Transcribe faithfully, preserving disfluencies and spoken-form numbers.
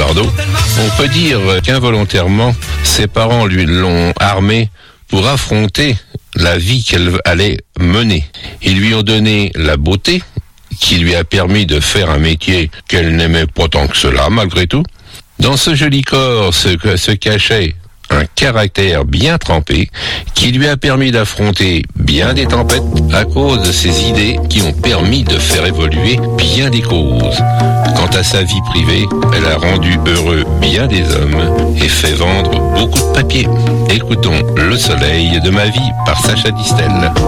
Bardot. On peut dire qu'involontairement, ses parents lui l'ont armé pour affronter la vie qu'elle allait mener. Ils lui ont donné la beauté, qui lui a permis de faire un métier qu'elle n'aimait pas tant que cela, malgré tout. Dans ce joli corps se, se cachait un caractère bien trempé qui lui a permis d'affronter bien des tempêtes à cause de ses idées qui ont permis de faire évoluer bien des causes. Quant à sa vie privée, elle a rendu heureux bien des hommes et fait vendre beaucoup de papier. Écoutons Le Soleil de ma vie par Sacha Distel.